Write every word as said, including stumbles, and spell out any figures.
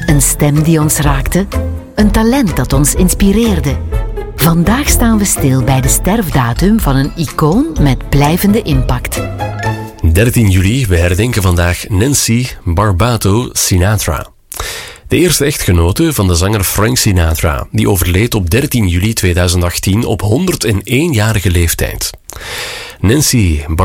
Een stem die ons raakte, een talent dat ons inspireerde. Vandaag staan we stil bij de sterfdatum van een icoon met blijvende impact. dertien juli, we herdenken vandaag Nancy Barbato Sinatra. De eerste echtgenote van de zanger Frank Sinatra, die overleed op dertien juli tweeduizend achttien op honderdéén-jarige leeftijd. Nancy